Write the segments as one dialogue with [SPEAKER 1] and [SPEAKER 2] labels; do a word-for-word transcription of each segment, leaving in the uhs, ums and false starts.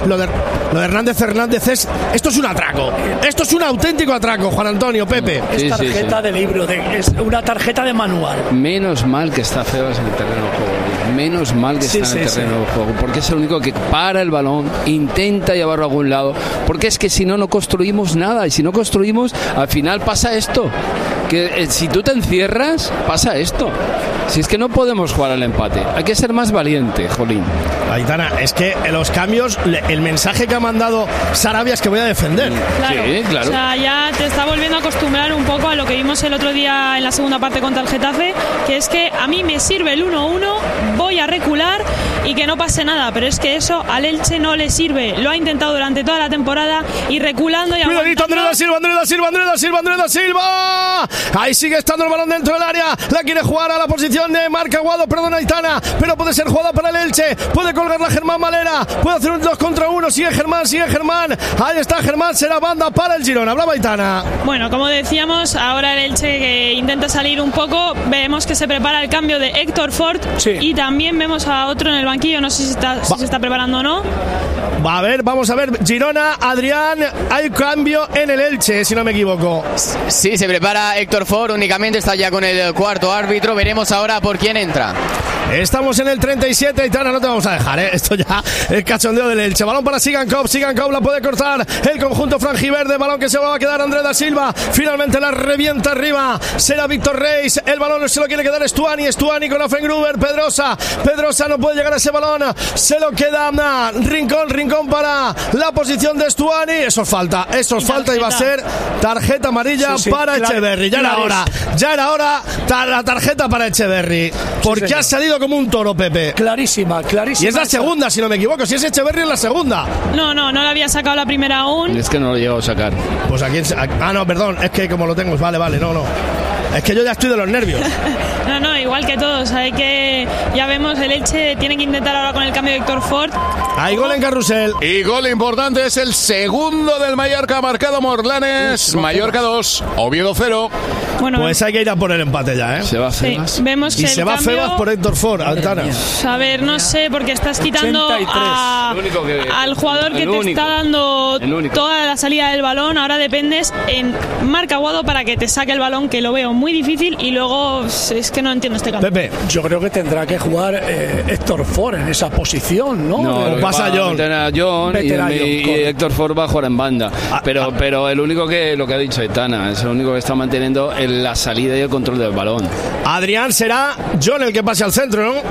[SPEAKER 1] Lo de, lo de Hernández Hernández es... Esto es un atraco. Esto es un auténtico atraco, Juan Antonio, Pepe.
[SPEAKER 2] Sí,
[SPEAKER 3] es tarjeta sí, sí. de libro, de, es una tarjeta de manual.
[SPEAKER 2] Menos mal que está Febas en el terreno de juego. Menos mal que
[SPEAKER 3] sí,
[SPEAKER 2] está
[SPEAKER 3] sí,
[SPEAKER 2] en el terreno
[SPEAKER 3] sí.
[SPEAKER 2] de juego. Porque es el único que para el balón, intenta llevarlo a algún lado. Porque es que si no, no construimos nada. Y si no construimos, al final pasa esto. Que eh, si tú te encierras, pasa esto. Si es que no podemos jugar al empate. Hay que ser más valiente, jolín.
[SPEAKER 1] Aitana, es que los cambios, el mensaje que ha mandado Sarabia es que voy a defender.
[SPEAKER 4] Claro,
[SPEAKER 2] sí, claro.
[SPEAKER 4] O sea, ya te está volviendo a acostumbrar un poco a lo que vimos el otro día en la segunda parte contra el Getafe, que es que a mí me sirve el uno uno, voy a recular y que no pase nada, pero es que eso al Elche no le sirve. Lo ha intentado durante toda la temporada y reculando y
[SPEAKER 1] Cuidadito, Andrés da Silva, Andrés da Silva, Andrés da Silva, Andrés da Silva. Ahí sigue estando el balón dentro del área. La quiere jugar a la posición de Marc Aguado, perdón, Aitana, pero puede ser jugada para el Elche. Puede colgarla Germán Valera, puede hacer un dos contra uno. Sigue Germán, sigue Germán. Ahí está Germán, será banda para el Girona. Hablaba Aitana.
[SPEAKER 4] Bueno, como decíamos, ahora el Elche que intenta salir un poco. Vemos que se prepara el cambio de Héctor Ford, sí. Y también vemos a otro en el banquillo. No sé si, está, si se está preparando o no.
[SPEAKER 1] Va a ver, vamos a ver. Girona, Adrián, hay cambio en el Elche, si no me equivoco.
[SPEAKER 5] Sí, se prepara Héctor Ford, únicamente está ya con el cuarto árbitro. Veremos ahora por quién entra.
[SPEAKER 1] Estamos en el treinta y siete, Aitana, no te vamos a dejar, ¿eh? Esto ya es cachondeo del Elche. Balón para Sigankov, Sigankov la puede cortar el conjunto franjiverde, balón que se va a quedar Andrés da Silva, finalmente la revienta arriba, será Víctor Reis, el balón se lo quiere quedar Stuani, Stuani con Offengruber, Pedrosa, Pedrosa no puede llegar a ese balón, se lo queda nah, Rincón, Rincón para la posición de Stuani, eso es falta, eso es falta y va a ser tarjeta amarilla sí, sí, para clar, Echeverri, ya era hora, ya era hora tar- la tarjeta para Echeverri, porque sí, ha salido como un toro, Pepe.
[SPEAKER 3] Clarísima, clarísima.
[SPEAKER 1] Y es la segunda, si no me equivoco. Si es Echeverri, es la segunda.
[SPEAKER 4] No, no, no la había sacado la primera aún.
[SPEAKER 2] Es que no lo llevo a sacar.
[SPEAKER 1] Pues aquí. Ah, no, perdón. Es que como lo tengo. Vale, vale, no, no. Es que yo ya estoy de los nervios.
[SPEAKER 4] No, no, igual que todos. Hay que. Ya vemos, el Elche tiene que intentar ahora con el cambio de Héctor Ford.
[SPEAKER 1] Hay gol en Carrusel.
[SPEAKER 6] Y gol importante, es el segundo del Mallorca, marcado Morlanes. Uf, Mallorca dos, Oviedo cero.
[SPEAKER 4] Bueno,
[SPEAKER 1] pues hay que ir a por el empate ya, ¿eh?
[SPEAKER 2] Se va Febas.
[SPEAKER 4] Sí, vemos que
[SPEAKER 1] y se va
[SPEAKER 4] cambio...
[SPEAKER 1] Febas por Héctor Ford, Altana.
[SPEAKER 4] A ver, no sé, porque estás quitando a... que... al jugador que te único. está dando toda la salida del balón. Ahora dependes en Marc Aguado para que te saque el balón, que lo veo muy difícil. Y luego es que no entiendo este cambio.
[SPEAKER 1] Pepe,
[SPEAKER 3] yo creo que tendrá que jugar eh, Héctor Ford en esa posición, ¿no?
[SPEAKER 2] No,
[SPEAKER 3] eh,
[SPEAKER 1] pasa a John.
[SPEAKER 2] A John y,
[SPEAKER 3] a John,
[SPEAKER 2] y, y Héctor Ford va a jugar en banda. Ah, pero, ah. pero el único que, lo que ha dicho Aitana, es el único que está manteniendo el la salida y el control del balón.
[SPEAKER 1] Adrián, será John el que pase al centro, ¿no?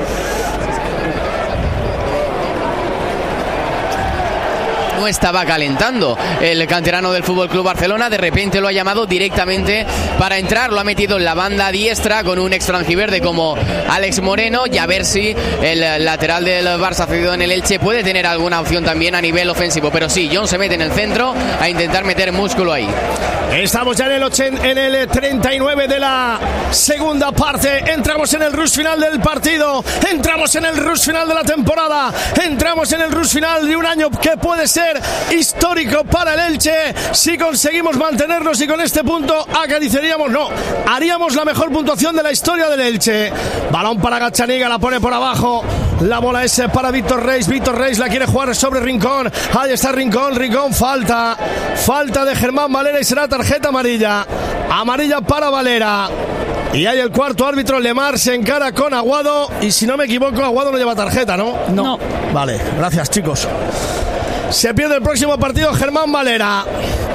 [SPEAKER 5] No estaba calentando el canterano del F C Barcelona, de repente lo ha llamado directamente para entrar, lo ha metido en la banda diestra con un extranjiverde como Alex Moreno, y a ver si el lateral del Barça cedido en el Elche puede tener alguna opción también a nivel ofensivo, pero sí, John se mete en el centro a intentar meter músculo ahí.
[SPEAKER 1] Estamos ya en el, ochenta, en el treinta y nueve de la segunda parte, entramos en el rush final del partido, entramos en el rush final de la temporada, entramos en el rush final de un año que puede ser histórico para el Elche si conseguimos mantenernos, y con este punto acariciaríamos, no, haríamos la mejor puntuación de la historia del Elche. Balón para Gazzaniga, la pone por abajo, la bola es para Víctor Reis, Víctor Reis la quiere jugar sobre Rincón, ahí está Rincón, Rincón, falta, falta de Germán Valera y será tarjeta amarilla, amarilla para Valera. Y hay el cuarto árbitro, Lemar se encara con Aguado, y si no me equivoco Aguado no lleva tarjeta, ¿no?
[SPEAKER 4] No.
[SPEAKER 1] Vale, gracias chicos. Se pierde el próximo partido Germán Valera.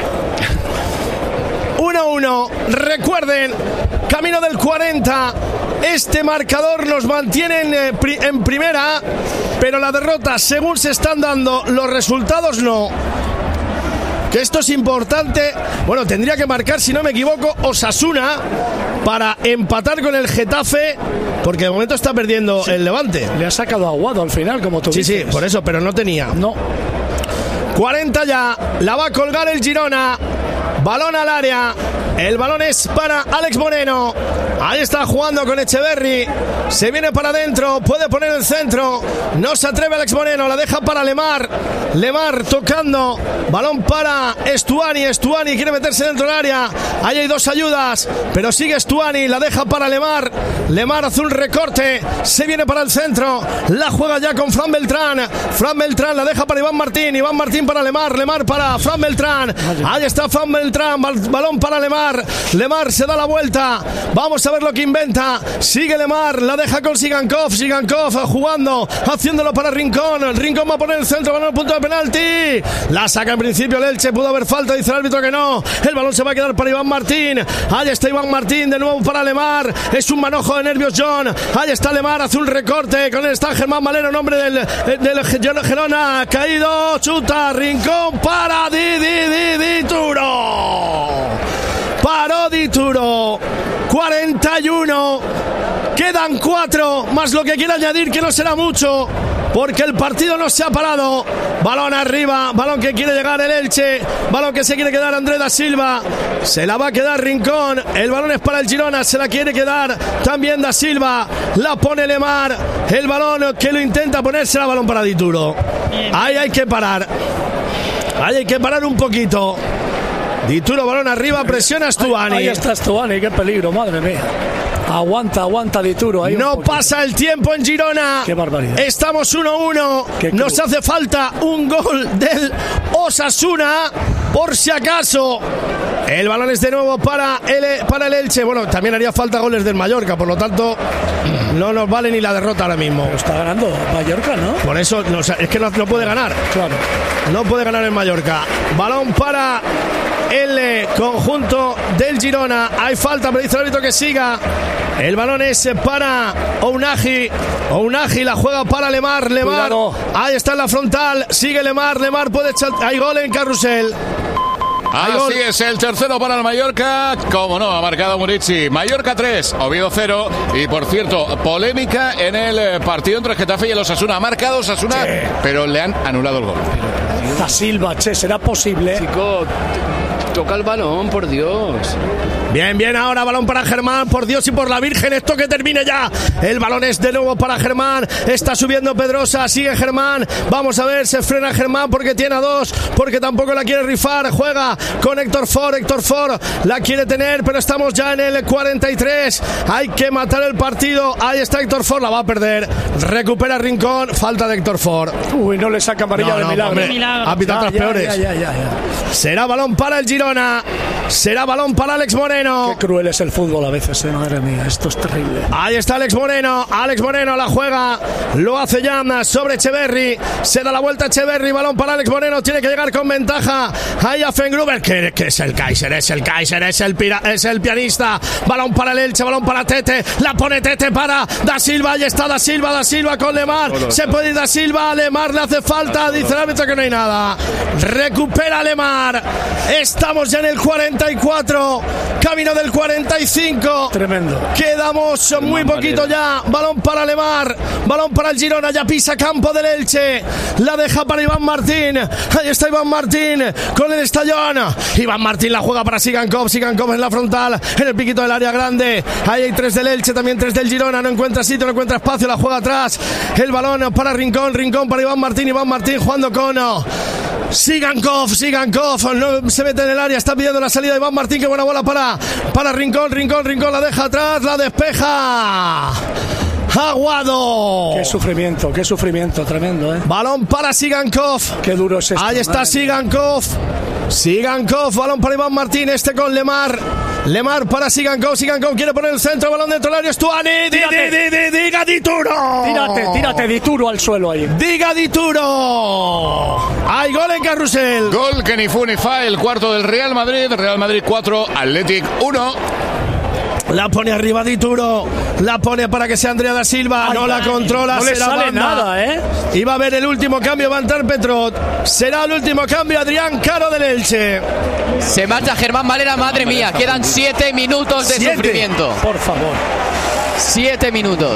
[SPEAKER 1] uno a uno. Recuerden, camino del cuarenta. Este marcador nos mantiene en, eh, pri- en primera, pero la derrota, según se están dando los resultados, no. Que esto es importante. Bueno, tendría que marcar, si no me equivoco, Osasuna para empatar con el Getafe, porque de momento está perdiendo sí. el Levante.
[SPEAKER 3] Le ha sacado Aguado al final, como tú
[SPEAKER 1] sí,
[SPEAKER 3] dices.
[SPEAKER 1] Sí, sí, por eso, pero no tenía.
[SPEAKER 3] No.
[SPEAKER 1] cuarenta ya, la va a colgar el Girona. Balón al área. El balón es para Alex Moreno. Ahí está jugando con Echeverri. Se viene para adentro. Puede poner el centro. No se atreve Alex Moreno. La deja para Lemar. Lemar tocando. Balón para Stuani. Stuani quiere meterse dentro del área. Ahí hay dos ayudas. Pero sigue Stuani. La deja para Lemar. Lemar hace un recorte. Se viene para el centro. La juega ya con Fran Beltrán. Fran Beltrán la deja para Iván Martín. Iván Martín para Lemar. Lemar para Fran Beltrán. Ahí está Fran Beltrán. Balón para Lemar. Lemar se da la vuelta. Vamos a ver lo que inventa. Sigue Lemar. La deja con Sigankov. Sigankov jugando. Haciéndolo para Rincón. Rincón va a poner el centro. Balón al punto de penalti. La saca en principio el Elche. Pudo haber falta. Dice el árbitro que no. El balón se va a quedar para Iván Martín. Ahí está Iván Martín. De nuevo para Lemar. Es un manojo de nervios John. Ahí está Lemar. Hace un recorte. Con él está Germán Malero. Nombre del, del Girona. Caído. Chuta. Rincón para Di Di Di Dituro. Paró Dituro. cuarenta y uno. Quedan cuatro. Más lo que quiere añadir, que no será mucho, porque el partido no se ha parado. Balón arriba. Balón que quiere llegar el Elche. Balón que se quiere quedar André da Silva. Se la va a quedar Rincón. El balón es para el Girona. Se la quiere quedar también da Silva. La pone Lemar. El balón que lo intenta ponerse. El balón para Dituro. Ahí hay que parar. Ahí hay que parar un poquito. Dituro, balón arriba, presiona Stuani.
[SPEAKER 3] Ahí está Stuani, qué peligro, madre mía. Aguanta, aguanta Dituro. Ahí
[SPEAKER 1] no pasa el tiempo en Girona.
[SPEAKER 3] Qué barbaridad.
[SPEAKER 1] Estamos uno uno. Nos hace falta un gol del Osasuna, por si acaso. El balón es de nuevo para el, para el Elche. Bueno, también haría falta goles del Mallorca, por lo tanto no nos vale ni la derrota ahora mismo.
[SPEAKER 3] Pero está ganando Mallorca, ¿no?
[SPEAKER 1] Por eso no, es que no, no puede ganar.
[SPEAKER 3] Claro.
[SPEAKER 1] No puede ganar el Mallorca. Balón para el conjunto del Girona. Hay falta, pero dice el árbitro que siga. El balón es para Ounahi. Ounahi la juega para Lemar. Lemar. Cuidado. Ahí está en la frontal. Sigue Lemar. Lemar puede echar. Hay gol en Carrusel.
[SPEAKER 6] Así es, el tercero para el Mallorca. Como no, ha marcado Murici. Mallorca tres, Oviedo cero. Y por cierto, polémica en el partido entre Getafe y el Osasuna. Ha marcado Osasuna, sí, pero le han anulado el gol.
[SPEAKER 3] Da Silva, che, ¿será posible?
[SPEAKER 2] Chico, toca el balón, por Dios.
[SPEAKER 1] Bien, bien, ahora balón para Germán, por Dios y por la Virgen, esto que termine ya. El balón es de nuevo para Germán, está subiendo Pedrosa, sigue Germán, vamos a ver, se frena Germán porque tiene a dos, porque tampoco la quiere rifar, juega con Héctor Ford, Héctor Ford la quiere tener, pero estamos ya en el cuarenta y tres, hay que matar el partido, ahí está Héctor Ford, la va a perder, recupera Rincón, falta de Héctor Ford.
[SPEAKER 3] Uy, no le saca amarilla, no, de
[SPEAKER 1] no,
[SPEAKER 3] milagro.
[SPEAKER 1] milagro. Ha pitado otras peores.
[SPEAKER 3] Ya, ya, ya, ya.
[SPEAKER 1] Será balón para el Girona, será balón para Alex Moreno.
[SPEAKER 3] Qué cruel es el fútbol a veces, eh, madre mía, esto es terrible.
[SPEAKER 1] Ahí está Alex Moreno, Alex Moreno la juega, lo hace ya sobre Echeverri, se da la vuelta Echeverri, balón para Alex Moreno, tiene que llegar con ventaja, ahí a Fengruber, que, que es el Kaiser, es el Kaiser, es el, pira, es el pianista, balón para el Elche, balón para Tete, la pone Tete para Da Silva, ahí está Da Silva, Da Silva con Lemar, se puede ir Da Silva, Lemar le hace falta, dice el árbitro que no hay nada, recupera Lemar, estamos ya en el cuarenta y cuatro, camino del cuarenta y cinco.
[SPEAKER 3] Tremendo.
[SPEAKER 1] Quedamos muy poquito ya. Balón para Lemar. Balón para el Girona. Ya pisa campo del Elche. La deja para Iván Martín. Ahí está Iván Martín con el estallón. Iván Martín la juega para Sigankov. Sigankov en la frontal. En el piquito del área grande. Ahí hay tres del Elche. También tres del Girona. No encuentra sitio, no encuentra espacio. La juega atrás. El balón para Rincón. Rincón para Iván Martín. Iván Martín jugando con Sigankov. Sigankov no se mete en el área. Está pidiendo la salida de Iván Martín. Qué buena bola para Para Rincón, Rincón, Rincón la deja atrás, la despeja. Aguado.
[SPEAKER 3] Qué sufrimiento, qué sufrimiento, tremendo, ¿eh?
[SPEAKER 1] Balón para Sigankov.
[SPEAKER 3] Qué duro es esto.
[SPEAKER 1] Ahí está Sigankov. Sigankov, balón para Iván Martín, este con Lemar. Lemar para Sigankov, Sigankov quiere poner el centro, balón dentro del área, Stuani, di, di, di, di, diga Dituro.
[SPEAKER 3] Tírate, tírate Dituro al suelo ahí.
[SPEAKER 1] Diga Dituro. Hay gol en Carrusel.
[SPEAKER 6] Gol que ni fu ni fa, el cuarto del Real Madrid, Real Madrid cuatro, Athletic uno.
[SPEAKER 1] La pone arriba Dituro, la pone para que sea Andrea da Silva, ay, no la controla,
[SPEAKER 3] no le sale banda. Nada, ¿eh?
[SPEAKER 1] Y va a haber el último cambio, va a entrar Petrot, será el último cambio, Adrián Caro del Elche.
[SPEAKER 5] Se marcha Germán Valera, madre mía, quedan siete minutos de ¿Siete? sufrimiento.
[SPEAKER 3] Por favor.
[SPEAKER 5] Siete minutos.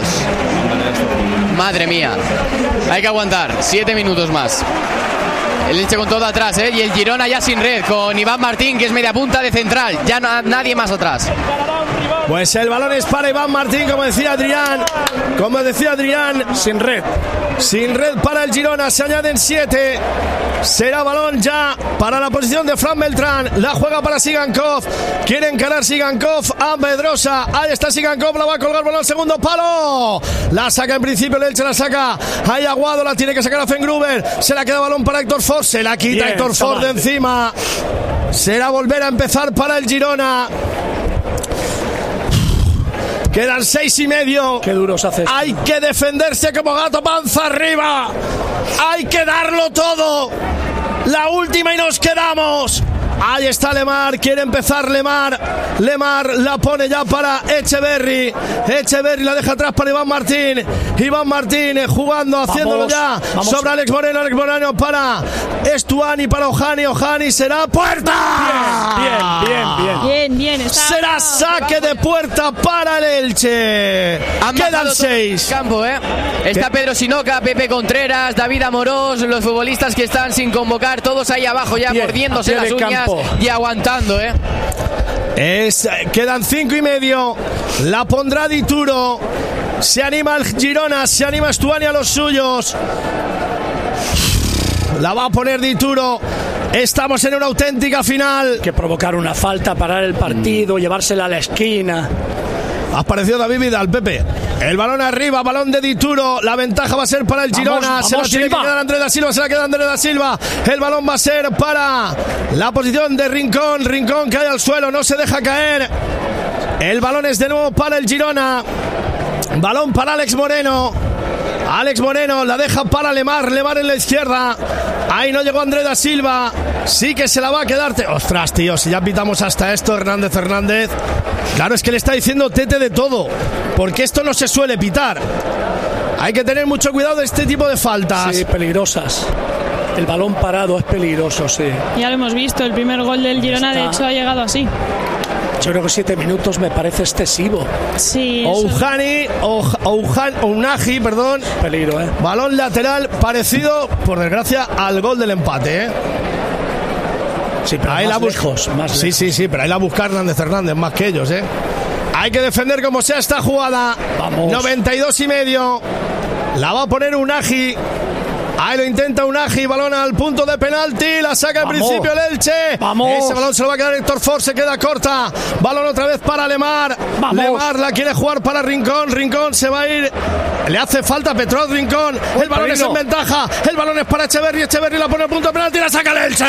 [SPEAKER 5] Madre mía, hay que aguantar, siete minutos más. El Elche con todo atrás, ¿eh? Y el Girona ya sin red, con Iván Martín, que es media punta de central, ya no, nadie más atrás.
[SPEAKER 1] Pues el balón es para Iván Martín, como decía Adrián. Como decía Adrián,
[SPEAKER 3] sin red.
[SPEAKER 1] Sin red para el Girona, se añaden siete. Será balón ya para la posición de Fran Beltrán. La juega para Sigankov. Quiere encarar Sigankov a Pedrosa. Ahí está Sigankov, la va a colgar balón al segundo palo. La saca en principio el Elche, la saca ahí Aguado, la tiene que sacar a Fengruber. Se la queda balón para Héctor Ford. Se la quita Bien, Héctor Ford de encima. Será volver a empezar para el Girona. Quedan seis y medio.
[SPEAKER 3] Qué duros haces.
[SPEAKER 1] Hay que defenderse como gato panza arriba. Hay que darlo todo. La última y nos quedamos. Ahí está Lemar, quiere empezar Lemar. Lemar la pone ya para Echeverri. Echeverri la deja atrás para Iván Martín. Iván Martín jugando, haciéndolo vamos, ya vamos. Sobre Alex Moreno. Alex Moreno para Estuani, para Ojani. Ojani será puerta.
[SPEAKER 3] Bien, bien, bien.
[SPEAKER 4] Bien, bien. Está
[SPEAKER 1] será saque de puerta para el Elche.
[SPEAKER 5] Han
[SPEAKER 1] Quedan seis.
[SPEAKER 5] Campo, ¿eh? Está ¿Qué? Pedro Sinoca, Pepe Contreras, David Amorós, los futbolistas que están sin convocar, todos ahí abajo ya bien, mordiéndose las uñas. Campo. Y aguantando, ¿eh?
[SPEAKER 1] Es, quedan cinco y medio. La pondrá Dituro. Se anima el Girona, se anima Estuani a los suyos. La va a poner Dituro. Estamos en una auténtica final.
[SPEAKER 3] Hay que provocar una falta, parar el partido, mm. llevársela a la esquina.
[SPEAKER 1] Ha aparecido David Vidal, Pepe. El balón arriba, balón de Dituro. La ventaja va a ser para el Girona. Vamos, se vamos, la tiene Silva. que quedar Andrés da Silva. Se la queda Andrés da Silva. El balón va a ser para la posición de Rincón. Rincón cae al suelo, no se deja caer. El balón es de nuevo para el Girona. Balón para Alex Moreno. Alex Moreno la deja para Lemar. Lemar en la izquierda. Ahí no llegó Andrés da Silva. Sí que se la va a quedar. Ostras, tío, si ya pitamos hasta esto, Hernández Hernández. Claro, es que le está diciendo Tete de todo. Porque esto no se suele pitar. Hay que tener mucho cuidado de este tipo de faltas.
[SPEAKER 3] Sí, peligrosas. El balón parado es peligroso, sí.
[SPEAKER 4] Ya lo hemos visto. El primer gol del Girona, está... de hecho, ha llegado así.
[SPEAKER 3] Yo creo que siete minutos me parece excesivo.
[SPEAKER 4] Sí.
[SPEAKER 1] Oujani, Oujan, Ounahi, perdón.
[SPEAKER 3] Peligro, ¿eh?
[SPEAKER 1] Balón lateral parecido, por desgracia, al gol del empate, ¿eh?
[SPEAKER 3] Sí, pero
[SPEAKER 1] ahí
[SPEAKER 3] más
[SPEAKER 1] la
[SPEAKER 3] lejos, más
[SPEAKER 1] sí,
[SPEAKER 3] lejos.
[SPEAKER 1] sí, sí, pero ahí la busca Hernández Hernández, más que ellos, ¿eh? Hay que defender como sea esta jugada.
[SPEAKER 3] Vamos.
[SPEAKER 1] noventa y dos y medio. La va a poner Unagi. Ahí lo intenta Unagi, balón al punto de penalti, la saca en principio el Elche.
[SPEAKER 3] Vamos.
[SPEAKER 1] Ese balón se lo va a quedar Héctor Ford, se queda corta. Balón otra vez para Lemar.
[SPEAKER 3] Vamos.
[SPEAKER 1] Lemar la quiere jugar para Rincón. Rincón se va a ir. Le hace falta Petrov, Rincón. El balón es en ventaja. El balón es para Echeverri. Echeverri la pone al punto de penalti y la saca el Elche.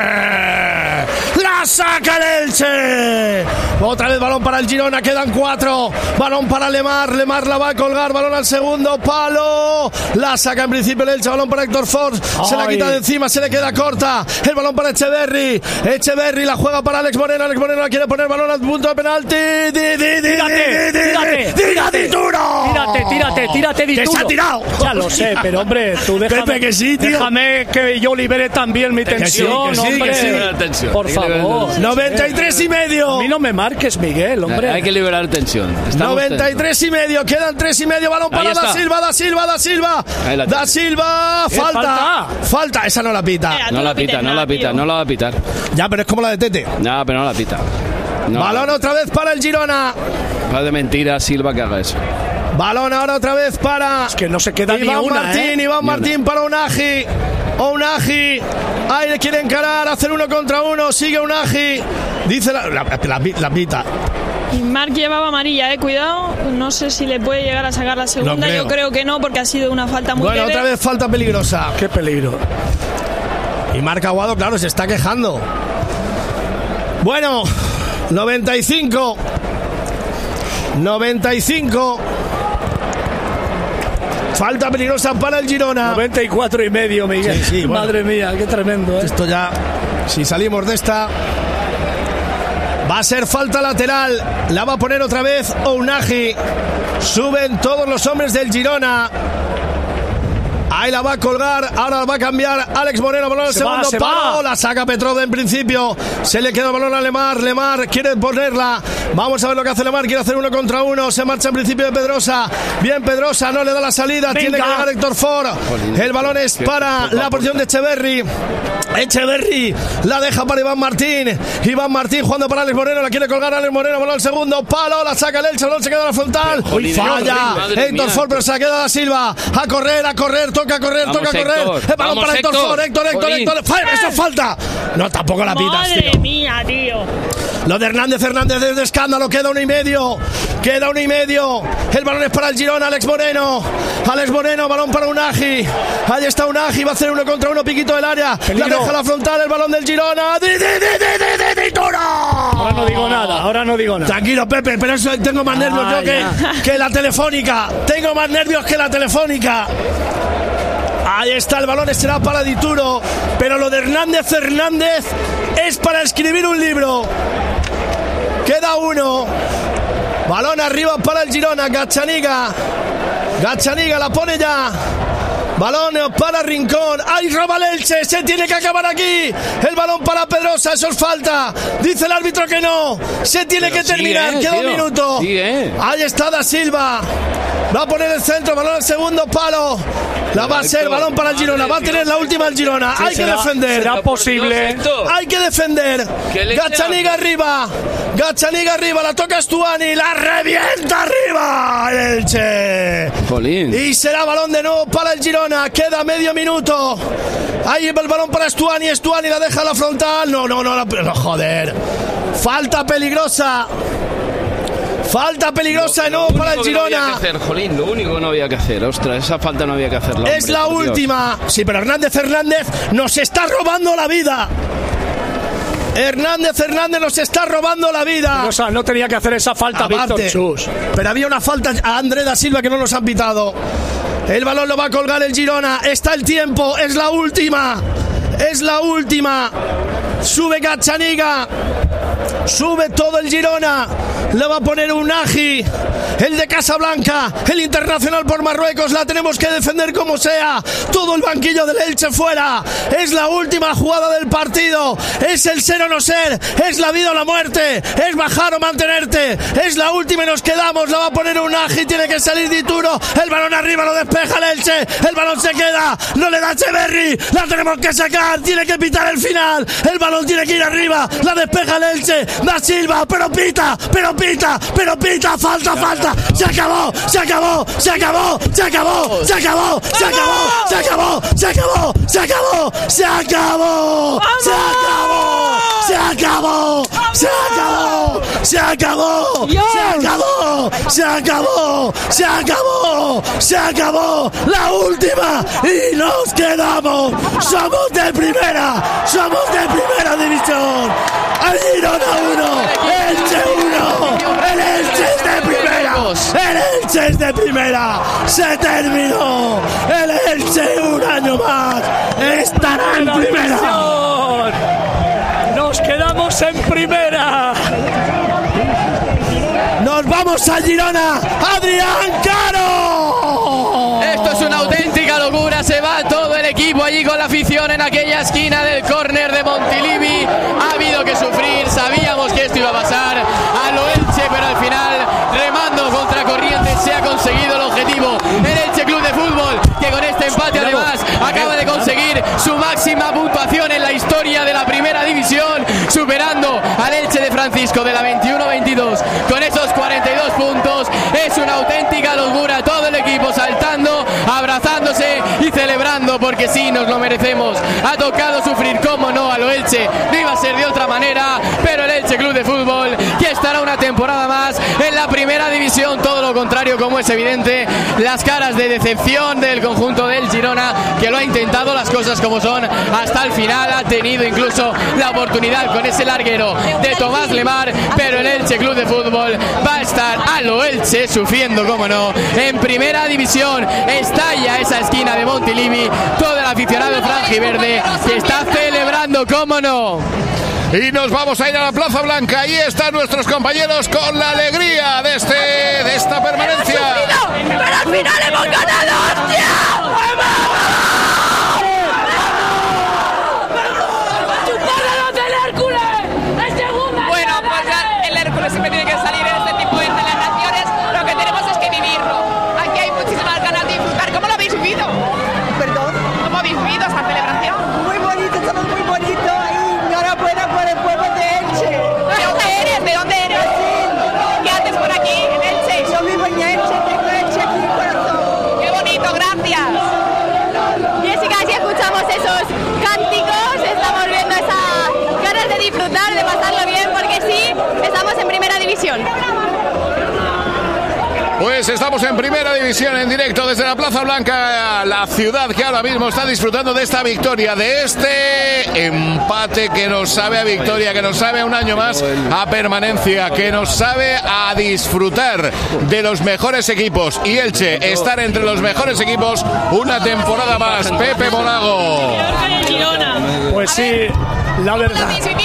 [SPEAKER 1] La saca el Elche. Otra vez balón para el Girona. Quedan cuatro. Balón para Lemar. Lemar la va a colgar. Balón al segundo palo. La saca en principio el Elche. Balón para Héctor Ford. Se la quita de encima. Se le queda corta. El balón para Echeverri. Echeverri la juega para Alex Moreno. Alex Moreno la quiere poner balón al punto de penalti. Di, di, di,
[SPEAKER 3] tírate, tírate,
[SPEAKER 1] tírate, Dituro.
[SPEAKER 3] Tírate, tírate, tírate, Dituro.
[SPEAKER 1] Que se ha tirado.
[SPEAKER 3] Ya lo sé, pero hombre, tú déjame,
[SPEAKER 1] Pepe, que sí, tío.
[SPEAKER 3] Déjame que yo libere también mi tensión,
[SPEAKER 1] que sí, que sí,
[SPEAKER 3] hombre.
[SPEAKER 1] Que sí.
[SPEAKER 2] Tensión.
[SPEAKER 3] Por favor.
[SPEAKER 1] noventa y tres y medio.
[SPEAKER 3] A mí no me marques, Miguel, hombre.
[SPEAKER 2] Hay que liberar tensión. Estamos
[SPEAKER 1] noventa y tres y medio. Quedan tres y medio. Balón para Da Silva, Da Silva, Da Silva. Da Silva. Falta. falta. Falta. Esa no la pita.
[SPEAKER 2] Mira, no la pita, no la pita, no la va a pitar.
[SPEAKER 1] Ya, pero es como la de Tete.
[SPEAKER 2] No, pero no la pita. No.
[SPEAKER 1] Balón otra vez para el Girona.
[SPEAKER 2] Va de mentira Silva que haga eso.
[SPEAKER 1] Balón ahora otra vez para.
[SPEAKER 3] Es que no se queda
[SPEAKER 1] Iván
[SPEAKER 3] ni una,
[SPEAKER 1] Martín,
[SPEAKER 3] ¿eh?
[SPEAKER 1] Iván Martín para Unagi. Unagi. Ahí le quiere encarar, hacer uno contra uno. Sigue Unagi. Dice la, la, la, la pita.
[SPEAKER 4] Y Marc llevaba amarilla, eh, cuidado. No sé si le puede llegar a sacar la segunda. No creo. Yo creo que no, porque ha sido una falta muy
[SPEAKER 1] Bueno,
[SPEAKER 4] leve.
[SPEAKER 1] Otra vez falta peligrosa.
[SPEAKER 3] Qué peligro.
[SPEAKER 1] Y Marc Aguado, claro, se está quejando. Bueno, noventa y cinco. noventa y cinco. Falta peligrosa para el Girona.
[SPEAKER 3] noventa y cuatro y medio, Miguel.
[SPEAKER 1] Sí, sí, bueno.
[SPEAKER 3] Madre mía, qué tremendo, ¿eh?
[SPEAKER 1] Esto ya, si salimos de esta, va a ser falta lateral. La va a poner otra vez Unagi. Suben todos los hombres del Girona. Ahí la va a colgar, ahora la va a cambiar Alex Moreno, balón al segundo
[SPEAKER 3] va,
[SPEAKER 1] palo,
[SPEAKER 3] va.
[SPEAKER 1] la saca Petrov en principio, se le queda el balón a Lemar, Lemar quiere ponerla, vamos a ver lo que hace Lemar, quiere hacer uno contra uno, se marcha en principio de Pedrosa, bien Pedrosa, no le da la salida,
[SPEAKER 3] Venga.
[SPEAKER 1] tiene que llegar Héctor Ford, el balón es para la posición de Echeverri, Echeverri la deja para Iván Martín, Iván Martín jugando para Alex Moreno, la quiere colgar Alex Moreno, balón al segundo palo, la saca el Elche, balón se queda en la frontal,
[SPEAKER 2] Jolín,
[SPEAKER 1] falla
[SPEAKER 2] madre
[SPEAKER 1] Héctor
[SPEAKER 2] mía.
[SPEAKER 1] Ford, pero se la queda da Silva, a correr, a correr, toca a correr,
[SPEAKER 2] Vamos,
[SPEAKER 1] toca a correr,
[SPEAKER 2] Héctor.
[SPEAKER 1] el balón
[SPEAKER 2] Vamos,
[SPEAKER 1] para Héctor
[SPEAKER 2] Héctor.
[SPEAKER 1] Ford, Héctor, Héctor,
[SPEAKER 2] Jolín.
[SPEAKER 1] Héctor, ¡Fa- eso es falta, no, tampoco la pitas,
[SPEAKER 4] Madre
[SPEAKER 1] tío.
[SPEAKER 4] mía, tío.
[SPEAKER 1] Lo de Hernández Hernández desde escándalo, queda uno y medio, queda uno y medio, el balón es para el Girona, Alex Moreno, Alex Moreno, balón para Unagi, ahí está Unagi, va a hacer uno contra uno, piquito del área,
[SPEAKER 3] Peligro.
[SPEAKER 1] la deja la frontal, el balón del Girona, ¡Di, di, di, di, di, di, di, Toro!
[SPEAKER 3] Ahora no digo nada, ahora no digo nada.
[SPEAKER 1] Tranquilo, Pepe, pero eso tengo más nervios
[SPEAKER 3] Ah,
[SPEAKER 1] yo que,
[SPEAKER 3] ya.
[SPEAKER 1] que la telefónica, tengo más nervios que la telefónica. Ahí está el balón, será para Dituro, pero lo de Hernández Hernández es para escribir un libro. Queda uno. Balón arriba para el Girona, Gachaniga. Gachaniga la pone ya. Balón para Rincón. ¡Ay, roba el Elche! Se tiene que acabar aquí. El balón para Pedrosa. Eso es falta. Dice el árbitro que no. Se tiene
[SPEAKER 2] Pero
[SPEAKER 1] que terminar.
[SPEAKER 2] sigue,
[SPEAKER 1] Queda un
[SPEAKER 2] tío.
[SPEAKER 1] minuto.
[SPEAKER 2] Sigue.
[SPEAKER 1] Ahí está Da Silva. Va a poner el centro. Balón al segundo palo. La va a ser. Balón para el Girona. Va a tener la última el Girona. Hay que
[SPEAKER 3] será-
[SPEAKER 1] defender.
[SPEAKER 3] será posible.
[SPEAKER 1] Hay que defender.
[SPEAKER 2] Que le
[SPEAKER 1] Gachaniga arriba. Gachaniga arriba. La toca Stuani. La revienta arriba. El Elche.
[SPEAKER 2] Jolín.
[SPEAKER 1] Y será balón de nuevo para el Girona. Queda medio minuto. Ahí el balón para Stuani. Stuani la deja a la frontal. No, no, no, no, no, joder. Falta peligrosa. Falta peligrosa de nuevo
[SPEAKER 2] Lo
[SPEAKER 1] para el
[SPEAKER 2] único que no había
[SPEAKER 1] Girona.
[SPEAKER 2] que hacer, Jolín, lo único que no había que hacer. Ostras, esa falta no había que hacerla.
[SPEAKER 1] Es
[SPEAKER 2] hombre,
[SPEAKER 1] la
[SPEAKER 2] por Dios.
[SPEAKER 1] última. Sí, pero Hernández Hernández nos está robando la vida. Hernández Hernández nos está robando la vida.
[SPEAKER 3] O sea, no tenía que hacer esa falta,
[SPEAKER 1] Aparte,
[SPEAKER 3] Víctor Chus.
[SPEAKER 1] pero había una falta a André da Silva que no nos han pitado. El balón lo va a colgar el Girona. Está el tiempo. Es la última. Es la última. Sube Gachaniga. Sube todo el Girona. Le va a poner un Agi. El de Casablanca. El internacional por Marruecos. La tenemos que defender como sea. Todo el banquillo del Elche fuera. Es la última jugada del partido. Es el ser o no ser. Es la vida o la muerte. Es bajar o mantenerte. Es la última y nos quedamos. La va a poner un Agi. Tiene que salir Dituro. El balón arriba lo despeja el Elche. El balón se queda. No le da Echeverri. La tenemos que sacar. Tiene que pitar el final. El balón tiene que ir arriba. La despeja el Elche. Da Silva. Pero pita. Pero pita. Pero pita. Falta, falta. Se acabó. Se acabó. Se acabó. Se acabó. Se acabó. Se acabó. Se acabó. Se acabó. Se acabó. Se acabó. Se acabó. Se acabó. Se acabó. Se acabó. Se acabó. Se acabó. Se acabó. Se acabó. La última. Y nos quedamos. Somos de primera. Somos de primera división. El Girona uno. Elche uno. El Elche es de primera. El Elche es de primera. Se terminó. El Elche un año más estará en primera.
[SPEAKER 3] Nos quedamos en primera.
[SPEAKER 1] Nos vamos a Girona. Adrián Caro.
[SPEAKER 5] Esto es una auténtica locura, se va todo el equipo allí con la afición en aquella esquina del córner de Montilivi. Ha habido que sufrir, sabíamos que esto iba a pasar a lo Elche, pero al final, remando contra corriente, se ha conseguido el objetivo. El Elche Club de Fútbol, que con este empate además acaba de conseguir su máxima puntuación en la historia de la primera división, superando al Elche de Francisco de la veintiuno veintidós con esos cuarenta y dos puntos. Es una auténtica locura, todo el equipo saltando, abrazándose y celebrando, porque sí, nos lo merecemos. Ha tocado sufrir, como no, a lo Elche, no iba a ser de otra manera, pero el Elche Club de Fútbol, que estará una temporada más en la primera división, todo lo contrario, como es evidente, las caras de decepción del conjunto del Girona, que lo ha intentado las cosas como son hasta el final, ha tenido incluso la oportunidad con ese larguero de Tomás Lemar, pero el Elche Club de Fútbol va a estar a lo Elche sufriendo, como no, en primera división. Estalla esa esquina de Montilivi, todo el aficionado franjiverde que está celebrando, como no.
[SPEAKER 6] Y nos vamos a ir a la Plaza Blanca. Ahí están nuestros compañeros con la alegría de, este, de esta permanencia.
[SPEAKER 7] ¡Pero al final hemos ganado, hostia! ¡Vamos! división.
[SPEAKER 6] Pues estamos en Primera División en directo desde la Plaza Blanca, la ciudad que ahora mismo está disfrutando de esta victoria, de este empate que nos sabe a victoria, que nos sabe un año más a permanencia, que nos sabe a disfrutar de los mejores equipos y Elche estar entre los mejores equipos una temporada más. Pepe Monago.
[SPEAKER 3] Pues sí, la verdad.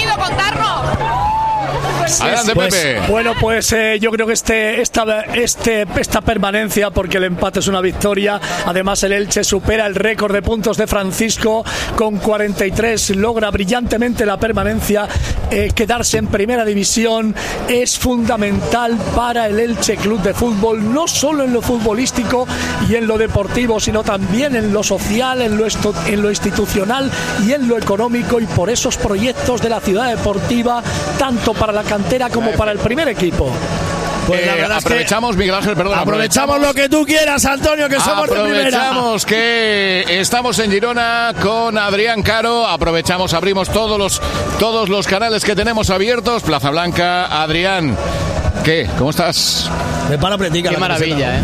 [SPEAKER 6] Adelante,
[SPEAKER 3] pues,
[SPEAKER 6] Pepe.
[SPEAKER 3] Bueno, pues eh, yo creo que este, esta, este, esta permanencia, porque el empate es una victoria. Además, el Elche supera el récord de puntos de Francisco con cuarenta y tres. Logra brillantemente la permanencia. Eh, quedarse en Primera División es fundamental para el Elche Club de Fútbol, no solo en lo futbolístico y en lo deportivo, sino también en lo social, en lo, esto, en lo institucional y en lo económico, y por esos proyectos de la ciudad deportiva, tanto para la cantera como para el primer equipo.
[SPEAKER 6] Pues eh, la verdad aprovechamos, es que Miguel Ángel, perdón.
[SPEAKER 1] Aprovechamos, aprovechamos lo que tú quieras, Antonio, que somos de primera.
[SPEAKER 6] Aprovechamos que estamos en Girona con Adrián Caro. Aprovechamos, abrimos todos los, todos los canales que tenemos abiertos. Plaza Blanca, Adrián. ¿Qué? ¿Cómo estás?
[SPEAKER 1] Me para pretica.
[SPEAKER 5] Qué maravilla, eh.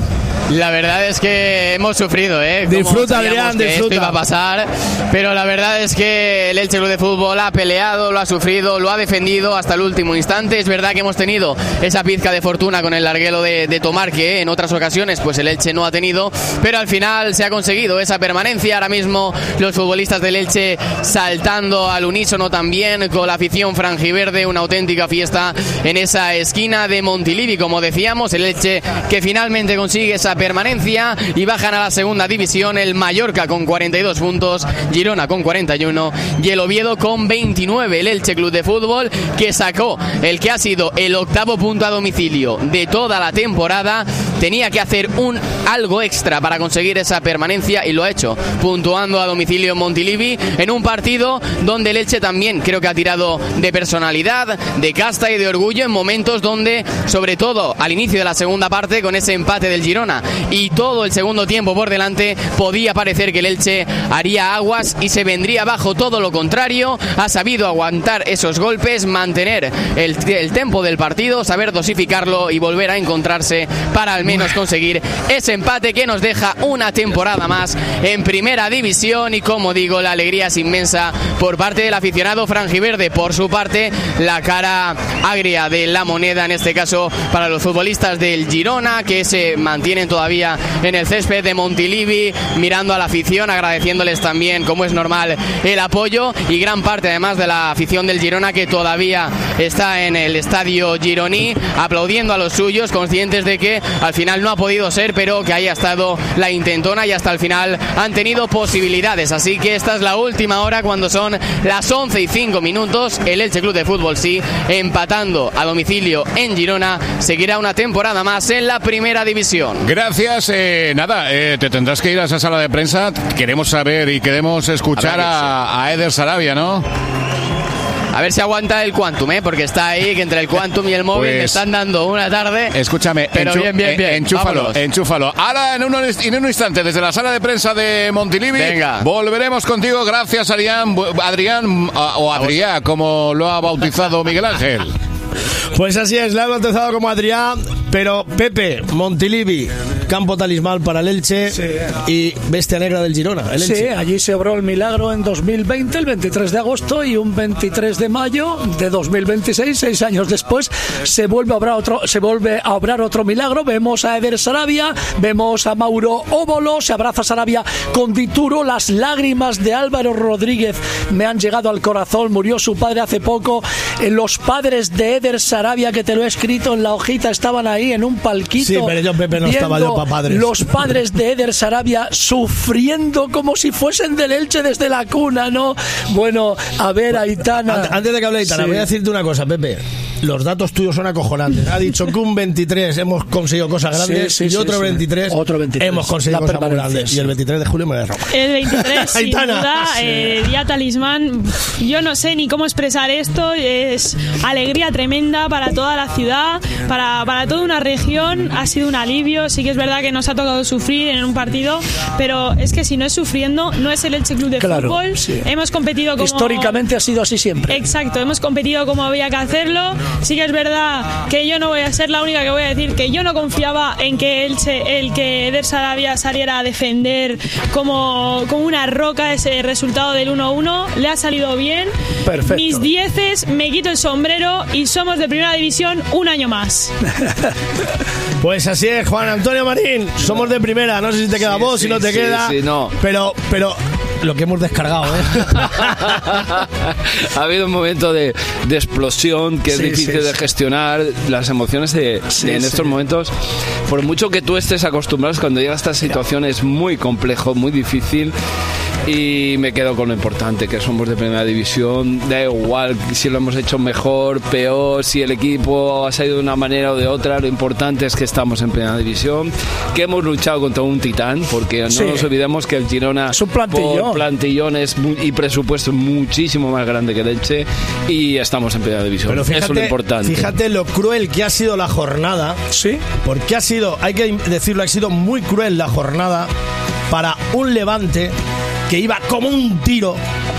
[SPEAKER 5] La verdad es que hemos sufrido, ¿eh?
[SPEAKER 1] Disfruta, Adrián,
[SPEAKER 5] que
[SPEAKER 1] disfruta.
[SPEAKER 5] Esto iba a pasar, pero la verdad es que el Elche Club de Fútbol ha peleado, lo ha sufrido, lo ha defendido hasta el último instante. Es verdad que hemos tenido esa pizca de fortuna con el larguero de, de Tomar, que en otras ocasiones pues el Elche no ha tenido, pero al final se ha conseguido esa permanencia. Ahora mismo los futbolistas del Elche saltando al unísono también, con la afición franjiverde, una auténtica fiesta en esa esquina de Montilivi. Como decíamos, el Elche que finalmente consigue esa permanencia y bajan a la segunda división el Mallorca con cuarenta y dos puntos, Girona con cuarenta y uno y el Oviedo con veintinueve. El Elche Club de Fútbol, que sacó el que ha sido el octavo punto a domicilio de toda la temporada, tenía que hacer un algo extra para conseguir esa permanencia y lo ha hecho, puntuando a domicilio en Montilivi en un partido donde el Elche también creo que ha tirado de personalidad, de casta y de orgullo en momentos donde, sobre todo al inicio de la segunda parte, con ese empate del Girona y todo el segundo tiempo por delante, podía parecer que el Elche haría aguas y se vendría abajo. Todo lo contrario, ha sabido aguantar esos golpes, mantener el, el tempo del partido, saber dosificarlo y volver a encontrarse para al menos conseguir ese empate que nos deja una temporada más en Primera División. Y como digo, la alegría es inmensa por parte del aficionado franjiverde. Por su parte, la cara agria de la moneda, en este caso para los futbolistas del Girona, que se mantienen todavía en el césped de Montilivi, mirando a la afición, agradeciéndoles también, como es normal, el apoyo, y gran parte además de la afición del Girona que todavía está en el estadio gironí aplaudiendo a los suyos, conscientes de que al final no ha podido ser, pero que ahí ha estado la intentona y hasta el final han tenido posibilidades. Así que esta es la última hora, cuando son las once y cinco minutos. El Elche Club de Fútbol, sí, empatando a domicilio en Girona, seguirá una temporada más en la Primera División.
[SPEAKER 6] Gracias. Eh, nada, eh, te tendrás que ir a esa sala de prensa. Queremos saber y queremos escuchar a, a Eder Sarabia, ¿no?
[SPEAKER 5] A ver si aguanta el Quantum, ¿eh? Porque está ahí, que entre el Quantum y el móvil pues, me están dando una tarde.
[SPEAKER 6] Escúchame,
[SPEAKER 5] pero enchu- bien, bien, bien.
[SPEAKER 6] Enchúfalo,
[SPEAKER 5] Vámonos.
[SPEAKER 6] enchúfalo. Ahora, en un, en un instante, desde la sala de prensa de Montilivi,
[SPEAKER 5] venga,
[SPEAKER 6] volveremos contigo. Gracias, Adrián, Adrián o Adrián, como lo ha bautizado Miguel Ángel.
[SPEAKER 1] Pues así es, le ha bautizado como Adrián, pero Pepe, Montilivi, campo talismán para el Elche, sí, y bestia negra del Girona, el Elche.
[SPEAKER 3] Sí, allí se obró el milagro en dos mil veinte, el veintitrés de agosto, y un veintitrés de mayo de dos mil veintiséis, seis años después, se vuelve a obrar otro, se vuelve a obrar otro milagro. Vemos a Eder Sarabia, vemos a Mauro Óbolo, se abraza Sarabia con Dituro. Las lágrimas de Álvaro Rodríguez me han llegado al corazón, murió su padre hace poco. Los padres de Eder Sarabia, que te lo he escrito en la hojita, estaban ahí en un palquito.
[SPEAKER 1] Sí, pero yo, Pepe, no estaba yo para padres.
[SPEAKER 3] Los padres de Eder Sarabia sufriendo como si fuesen del Elche desde la cuna, ¿no? Bueno, a ver, Aitana.
[SPEAKER 1] Antes de que hable Aitana, sí, voy a decirte una cosa, Pepe. Los datos tuyos son acojonantes. Ha dicho que un veintitrés hemos conseguido cosas grandes, sí, sí, y otro, sí, veintitrés,
[SPEAKER 3] otro veintitrés
[SPEAKER 1] hemos conseguido cosas muy grandes.
[SPEAKER 3] Sí.
[SPEAKER 1] Y el veintitrés de julio me voy a robar.
[SPEAKER 4] El veintitrés, sin duda, sí. eh, día talismán. Yo no sé ni cómo expresar esto. Es alegría tremenda para toda la ciudad, para, para toda una región. Ha sido un alivio. Sí que es verdad que nos ha tocado sufrir en un partido, pero es que si no es sufriendo, no es el Elche Club de
[SPEAKER 3] claro,
[SPEAKER 4] Fútbol.
[SPEAKER 3] Sí.
[SPEAKER 4] Hemos competido como...
[SPEAKER 3] Históricamente ha sido así siempre.
[SPEAKER 4] Exacto, hemos competido como había que hacerlo. Sí que es verdad que yo no voy a ser la única que voy a decir que yo no confiaba en que Elche, el que Eder Sarabia saliera a defender como, como una roca ese resultado del uno uno. Le ha salido bien.
[SPEAKER 3] Perfecto.
[SPEAKER 4] Mis dieces, me quito el sombrero y somos de primera división un año más.
[SPEAKER 1] Pues así es, Juan Antonio Marín. Somos de primera. No sé si te queda
[SPEAKER 2] Sí,
[SPEAKER 1] voz,
[SPEAKER 2] sí,
[SPEAKER 1] si no te
[SPEAKER 2] sí,
[SPEAKER 1] queda.
[SPEAKER 2] sí, no.
[SPEAKER 1] Pero, pero lo que hemos descargado, ¿eh?
[SPEAKER 2] Ha habido un momento de, de explosión que es
[SPEAKER 3] Sí,
[SPEAKER 2] difícil
[SPEAKER 3] sí,
[SPEAKER 2] de
[SPEAKER 3] sí.
[SPEAKER 2] gestionar. Las emociones de,
[SPEAKER 3] Sí,
[SPEAKER 2] de en
[SPEAKER 3] sí.
[SPEAKER 2] estos momentos, por mucho que tú estés acostumbrado, cuando llega a esta situación es muy complejo, muy difícil. Y me quedo con lo importante, que somos de primera división. Da igual si lo hemos hecho mejor, peor, si el equipo ha salido de una manera o de otra. Lo importante es que estamos en primera división, que hemos luchado contra un titán, porque no
[SPEAKER 3] Sí.
[SPEAKER 2] nos olvidemos que el Girona
[SPEAKER 3] Es un plantillón.
[SPEAKER 2] por plantillón es mu- y presupuesto muchísimo más grande que el Elche, y estamos en primera división.
[SPEAKER 1] Pero
[SPEAKER 2] Eso es lo
[SPEAKER 1] fíjate,
[SPEAKER 2] importante.
[SPEAKER 1] fíjate lo cruel que ha sido la jornada.
[SPEAKER 3] Sí.
[SPEAKER 1] Porque ha sido, hay que decirlo, ha sido muy cruel la jornada para un Levante que iba como un tiro,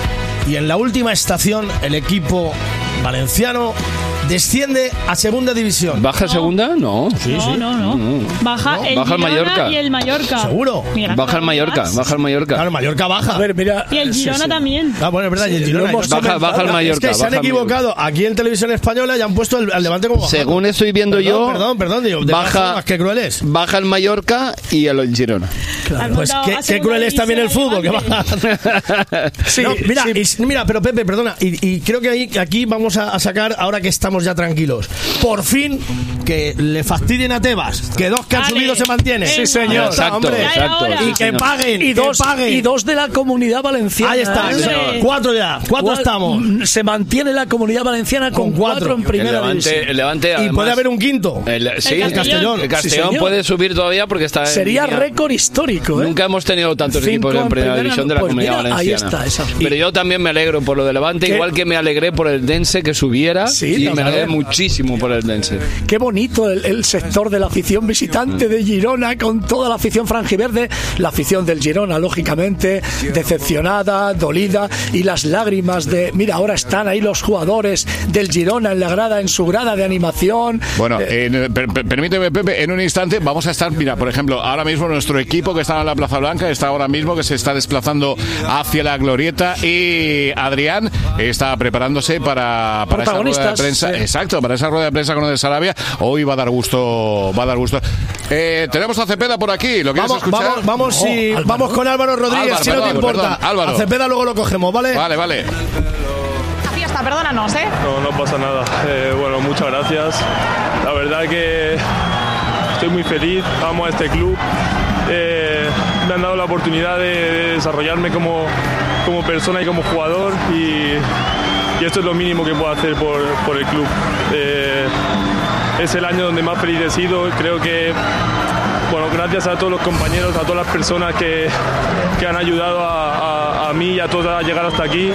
[SPEAKER 1] y en la última estación el equipo valenciano desciende a segunda división.
[SPEAKER 2] ¿Baja
[SPEAKER 4] No.
[SPEAKER 2] segunda? No.
[SPEAKER 1] Sí,
[SPEAKER 4] no,
[SPEAKER 1] sí.
[SPEAKER 4] no, no,
[SPEAKER 2] No.
[SPEAKER 4] Baja
[SPEAKER 1] No,
[SPEAKER 4] el
[SPEAKER 2] baja el
[SPEAKER 4] Girona
[SPEAKER 2] Mallorca.
[SPEAKER 4] y el Mallorca.
[SPEAKER 1] ¿Seguro?
[SPEAKER 4] Mira,
[SPEAKER 2] Baja el Mallorca,
[SPEAKER 4] más.
[SPEAKER 2] baja el Mallorca.
[SPEAKER 1] Claro, Mallorca baja.
[SPEAKER 3] A ver, mira.
[SPEAKER 4] Y el
[SPEAKER 3] sí,
[SPEAKER 4] Girona
[SPEAKER 3] sí.
[SPEAKER 4] también.
[SPEAKER 1] Ah, bueno, es verdad, y el
[SPEAKER 3] Sí,
[SPEAKER 1] Girona.
[SPEAKER 3] lo hemos
[SPEAKER 2] Baja, baja el
[SPEAKER 1] Es
[SPEAKER 2] Mallorca.
[SPEAKER 1] que se han
[SPEAKER 2] baja el
[SPEAKER 1] equivocado aquí en Televisión Española y han puesto el, al Levante como bajado.
[SPEAKER 2] Según estoy viendo
[SPEAKER 1] Perdón,
[SPEAKER 2] yo,
[SPEAKER 1] Perdón, perdón, digo, de
[SPEAKER 2] baja-
[SPEAKER 1] todas formas, qué cruel es.
[SPEAKER 2] baja el Mallorca y el Girona.
[SPEAKER 4] Han
[SPEAKER 1] Pues
[SPEAKER 4] montado
[SPEAKER 1] qué,
[SPEAKER 4] a
[SPEAKER 1] qué
[SPEAKER 4] segunda
[SPEAKER 1] cruel es también el
[SPEAKER 4] división
[SPEAKER 1] fútbol, que
[SPEAKER 4] Levante.
[SPEAKER 1] baja.
[SPEAKER 3] Sí,
[SPEAKER 1] No, mira,
[SPEAKER 3] sí.
[SPEAKER 1] y- mira, pero Pepe, perdona, y, y creo que ahí, aquí vamos a, a sacar, ahora que estamos ya tranquilos, por fin que le fastidien a Tebas, que dos que han
[SPEAKER 4] Vale.
[SPEAKER 1] subido se mantienen.
[SPEAKER 4] Sí,
[SPEAKER 3] señor.
[SPEAKER 2] Exacto,
[SPEAKER 1] Hombre.
[SPEAKER 4] Ya era
[SPEAKER 2] exacto.
[SPEAKER 4] hora.
[SPEAKER 2] sí,
[SPEAKER 1] Y que
[SPEAKER 2] señor.
[SPEAKER 1] paguen,
[SPEAKER 3] Y dos,
[SPEAKER 1] que paguen.
[SPEAKER 3] y dos de la Comunidad Valenciana.
[SPEAKER 1] Ahí está,
[SPEAKER 4] Sí, señor.
[SPEAKER 1] cuatro ya, cuatro
[SPEAKER 3] Cual-
[SPEAKER 1] estamos.
[SPEAKER 3] Se mantiene la Comunidad Valenciana con,
[SPEAKER 1] Con cuatro.
[SPEAKER 3] cuatro en
[SPEAKER 2] El
[SPEAKER 3] primera
[SPEAKER 2] Levante,
[SPEAKER 3] división.
[SPEAKER 2] el Levante,
[SPEAKER 1] Y
[SPEAKER 2] además,
[SPEAKER 1] puede haber un quinto.
[SPEAKER 2] el, sí,
[SPEAKER 4] El Castellón.
[SPEAKER 2] El Castellón
[SPEAKER 3] Sí, señor.
[SPEAKER 2] puede subir todavía porque está en
[SPEAKER 3] Sería
[SPEAKER 2] línea.
[SPEAKER 3] récord histórico, ¿eh?
[SPEAKER 2] Nunca hemos tenido tantos
[SPEAKER 3] Cinco
[SPEAKER 2] equipos en
[SPEAKER 3] en
[SPEAKER 2] primera
[SPEAKER 3] primera,
[SPEAKER 2] división de la
[SPEAKER 3] pues
[SPEAKER 2] Comunidad
[SPEAKER 3] mira, ahí
[SPEAKER 2] Valenciana.
[SPEAKER 3] está, esa.
[SPEAKER 2] Pero yo también me alegro por lo de Levante,
[SPEAKER 3] ¿Qué?
[SPEAKER 2] igual que me alegré por el Dense que subiera,
[SPEAKER 3] Sí,
[SPEAKER 2] y me
[SPEAKER 3] también.
[SPEAKER 2] alegré muchísimo por el Dense.
[SPEAKER 3] Qué bonito el, el sector de la afición visitante de Girona, con toda la afición franjiverde, la afición del Girona, lógicamente, decepcionada, dolida, y las lágrimas de, mira, ahora están ahí los jugadores del Girona en la grada, en su grada de animación.
[SPEAKER 6] Bueno,
[SPEAKER 3] Eh,
[SPEAKER 6] en- per- per- permíteme, Pepe, en un instante vamos a estar, mira, por ejemplo, ahora mismo nuestro equipo que está en la Plaza Blanca está ahora mismo que se está desplazando hacia la Glorieta, y Adrián está preparándose para, para esa rueda de
[SPEAKER 3] Protagonistas,
[SPEAKER 6] prensa.
[SPEAKER 3] sí.
[SPEAKER 6] Exacto, para esa rueda de prensa con el de Sarabia. Hoy va a dar gusto, va a dar gusto. Eh, tenemos a Cepeda por aquí, ¿lo quieres
[SPEAKER 1] Vamos,
[SPEAKER 6] escuchar?
[SPEAKER 1] vamos, vamos,
[SPEAKER 3] Oh,
[SPEAKER 1] si-
[SPEAKER 3] Álvaro.
[SPEAKER 1] vamos con Álvaro Rodríguez,
[SPEAKER 6] Álvaro,
[SPEAKER 1] si no te
[SPEAKER 6] perdón,
[SPEAKER 1] importa.
[SPEAKER 6] perdón, Álvaro.
[SPEAKER 1] A Cepeda luego lo cogemos, ¿vale?
[SPEAKER 6] Vale, vale.
[SPEAKER 7] La fiesta, perdónanos, ¿eh?
[SPEAKER 8] No, no pasa nada. Eh, bueno, muchas gracias. La verdad que estoy muy feliz, amo a este club. Eh, me han dado la oportunidad de, de desarrollarme como, como persona y como jugador, y, y esto es lo mínimo que puedo hacer por, por el club. Eh, es el año donde más feliz he sido. Creo que, bueno, gracias a todos los compañeros, a todas las personas que, que han ayudado a, a- a mí y a todos a llegar hasta aquí.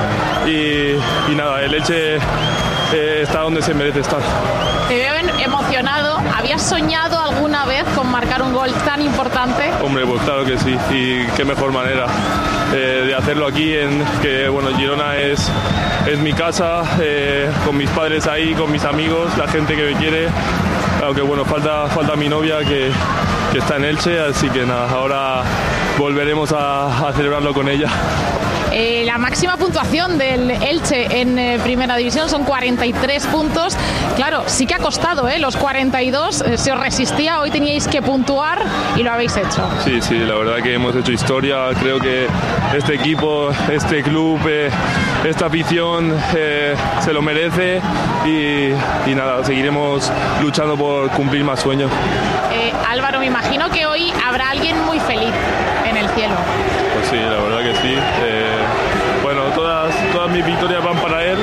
[SPEAKER 8] Y, y nada, el Elche eh, está donde se merece estar.
[SPEAKER 7] Te veo en- emocionado. ¿Habías soñado alguna vez con marcar un gol tan importante?
[SPEAKER 8] Hombre, pues claro que sí, y qué mejor manera eh, de hacerlo aquí, en que bueno, Girona es, es mi casa, eh, con mis padres ahí, con mis amigos, la gente que me quiere, aunque bueno, falta, falta mi novia que, que está en Elche, así que nada, ahora volveremos a, a celebrarlo con ella.
[SPEAKER 7] Eh, la máxima puntuación del Elche en eh, primera división son cuarenta y tres puntos. Claro, sí que ha costado, ¿eh? Los cuarenta y dos, eh, se os resistía, hoy teníais que puntuar y lo habéis hecho.
[SPEAKER 8] Sí, sí, la verdad que hemos hecho historia. Creo que este equipo, este club, eh, esta afición eh, se lo merece, y, y nada, seguiremos luchando por cumplir más sueños.
[SPEAKER 7] Eh, Álvaro, me imagino que hoy habrá alguien muy feliz en el cielo.
[SPEAKER 8] Pues sí, la verdad que sí. Eh, bueno, todas, todas mis victorias van para él.